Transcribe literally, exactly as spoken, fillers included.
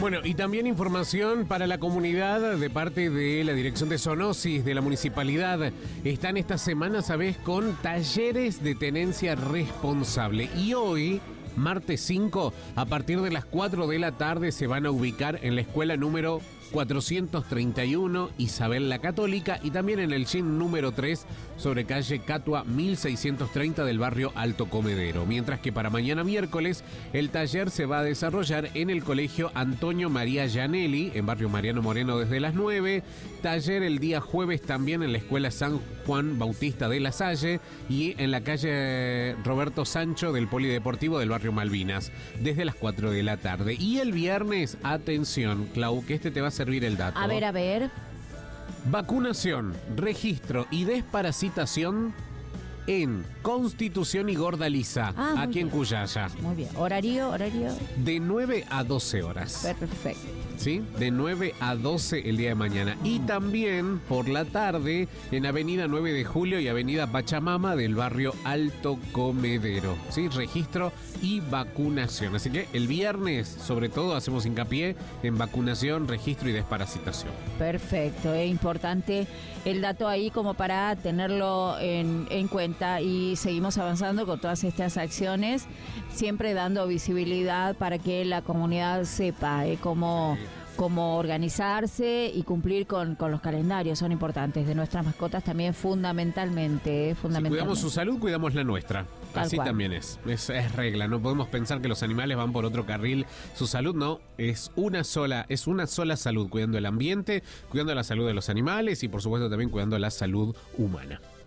Bueno, y también información para la comunidad de parte de la Dirección de Zoonosis de la Municipalidad. Están esta semana, ¿sabés?, con talleres de tenencia responsable. Y hoy, martes cinco, a partir de las cuatro de la tarde, se van a ubicar en la escuela número cuatrocientos treinta y uno Isabel la Católica y también en el gym número tres sobre calle Catua mil seiscientos treinta del barrio Alto Comedero. Mientras que para mañana miércoles el taller se va a desarrollar en el colegio Antonio María Gianelli, en barrio Mariano Moreno, desde las nueve. Taller el día jueves también en la escuela San Juan Bautista de La Salle y en la calle Roberto Sancho del Polideportivo del barrio Malvinas, desde las cuatro de la tarde. Y el viernes, atención, Clau, que este te va a servir el dato. A ver, a ver. Vacunación, registro y desparasitación en Constitución y Gordaliza, Ah, muy aquí en bien. Cuyaya. Muy bien. Horario, horario. De nueve a doce horas. Perfecto. ¿Sí? De nueve a doce el día de mañana. Y también por la tarde en Avenida nueve de Julio y Avenida Pachamama del barrio Alto Comedero. ¿Sí? Registro y vacunación. Así que el viernes, sobre todo, hacemos hincapié en vacunación, registro y desparasitación. Perfecto. Es importante el dato ahí como para tenerlo en, en cuenta y seguimos avanzando con todas estas acciones, siempre dando visibilidad para que la comunidad sepa eh, cómo... cómo organizarse y cumplir con, con los calendarios, son importantes, de nuestras mascotas también fundamentalmente. Eh, fundamentalmente. Si cuidamos su salud, cuidamos la nuestra. Tal Así cual. también es. es. Es regla, no podemos pensar que los animales van por otro carril. Su salud no, es una sola, es una sola salud, cuidando el ambiente, cuidando la salud de los animales y por supuesto también cuidando la salud humana.